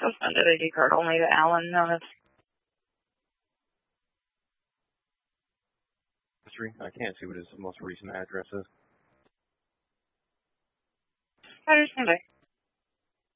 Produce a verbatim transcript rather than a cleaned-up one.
suspended I D card only to Alan Notice. I can't see what his most recent address is. I understand.